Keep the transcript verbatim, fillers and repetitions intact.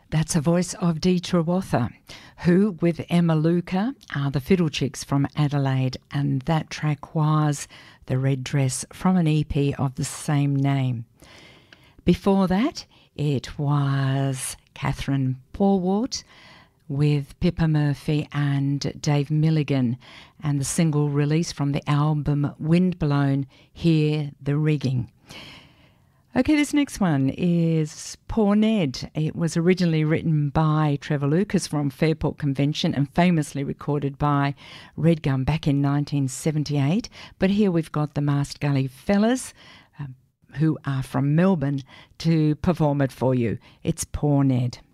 That's a voice of Dee Trewatha, who, with Emma Luca, are the Fiddle Chicks from Adelaide, and that track was The Red Dress from an E P of the same name. Before that, it was Catherine Paulwart with Pippa Murphy and Dave Milligan, and the single release from the album Windblown, Hear the Rigging. Okay, this next one is Poor Ned. It was originally written by Trevor Lucas from Fairport Convention and famously recorded by Red Gum back in nineteen seventy-eight. But here we've got the Mast Gully Fellas, um, who are from Melbourne, to perform it for you. It's Poor Ned.